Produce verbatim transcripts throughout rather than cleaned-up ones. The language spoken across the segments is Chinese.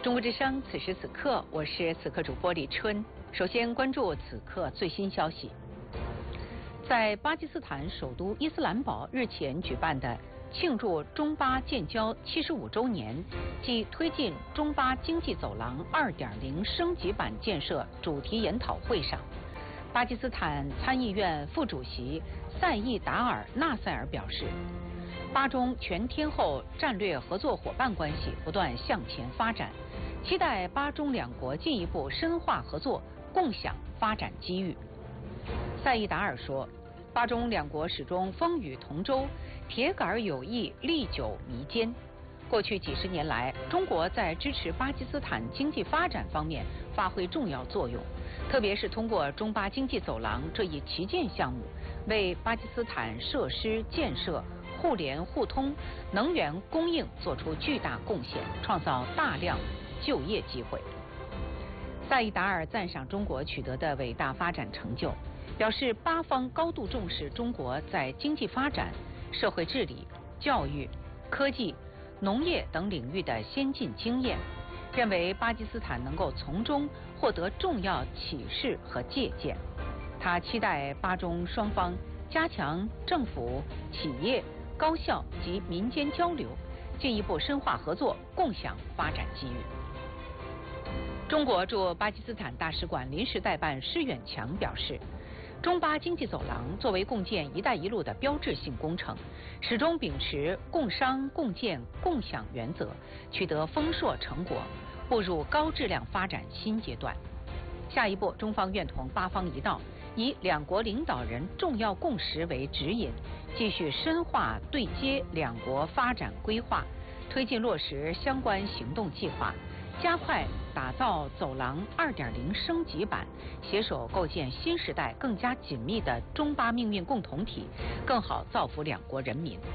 中国之声，此时此刻，我是此刻主播李春。首先关注此刻最新消息。在巴基斯坦首都伊斯兰堡日前举办的庆祝中巴建交七十五周年暨推进中巴经济走廊 二点零 升级版建设主题研讨会上，巴基斯坦参议院副主席赛义达尔纳赛尔表示，巴中全天候战略合作伙伴关系不断向前发展，期待巴中两国进一步深化合作，共享发展机遇。赛义达尔说，巴中两国始终风雨同舟，铁杆友谊历久弥坚。过去几十年来，中国在支持巴基斯坦经济发展方面发挥重要作用，特别是通过中巴经济走廊这一旗舰项目，为巴基斯坦设施建设、互联互通、能源供应做出巨大贡献，创造大量就业机会。赛义达尔赞赏中国取得的伟大发展成就，表示巴方高度重视中国在经济发展、社会治理、教育、科技、农业等领域的先进经验，认为巴基斯坦能够从中获得重要启示和借鉴。他期待巴中双方加强政府、企业、高校及民间交流，进一步深化合作，共享发展机遇。中国驻巴基斯坦大使馆临时代办施远强表示，中巴经济走廊作为共建“一带一路”的标志性工程，始终秉持共商共建共享原则，取得丰硕成果，步入高质量发展新阶段。下一步，中方愿同巴方一道，以两国领导人重要共识为指引，继续深化对接两国发展规划，推进落实相关行动计划，加快打造走廊 二点零 升级版，携手构建新时代更加紧密的中巴命运共同体，更好造福两国人民。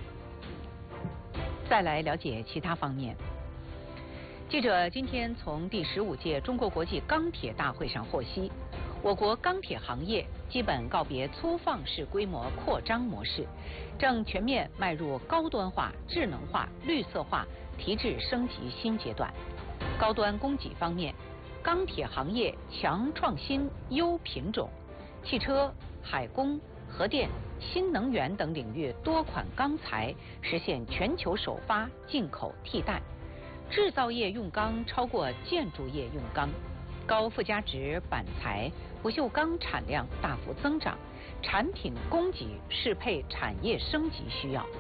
再来了解其他方面。记者今天从第十五届中国国际钢铁大会上获悉，我国钢铁行业基本告别粗放式规模扩张模式，正全面迈入高端化、智能化、绿色化提质升级新阶段。高端供给方面，钢铁行业强创新、优品种，汽车、海工、核电、新能源等领域多款钢材实现全球首发、进口替代。制造业用钢超过建筑业用钢，高附加值板材、不锈钢产量大幅增长，产品供给适配产业升级需要。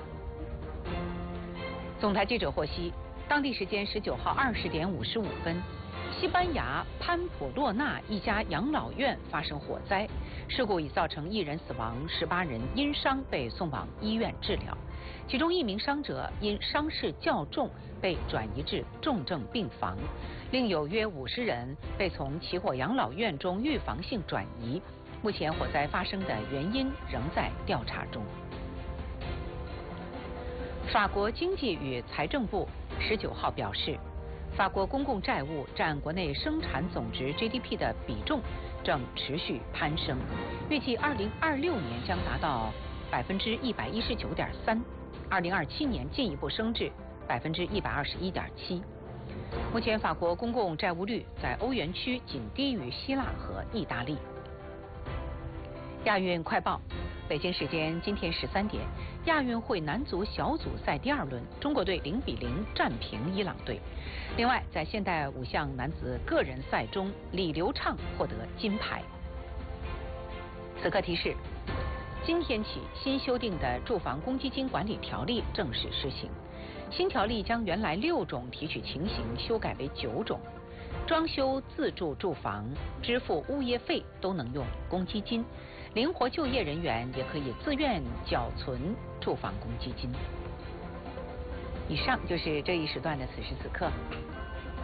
总台记者获悉，当地时间十九号二十点五十五分，西班牙潘普洛纳一家养老院发生火灾，事故已造成一人死亡，十八人因伤被送往医院治疗，其中一名伤者因伤势较重被转移至重症病房，另有约五十人被从起火养老院中预防性转移。目前火灾发生的原因仍在调查中。法国经济与财政部十九号表示，法国公共债务占国内生产总值 G D P 的比重正持续攀升，预计二零二六年将达到百分之一百一十九点三，二零二七年进一步升至百分之一百二十一点七。目前，法国公共债务率在欧元区仅低于希腊和意大利。亚运快报。北京时间今天十三点，亚运会男足小组赛第二轮，中国队零比零战平伊朗队。另外，在现代五项男子个人赛中，李流畅获得金牌。此刻提示：今天起，新修订的住房公积金管理条例正式施行。新条例将原来六种提取情形修改为九种，装修自住住房、支付物业费都能用公积金。灵活就业人员也可以自愿缴存住房公积金。以上就是这一时段的此时此刻。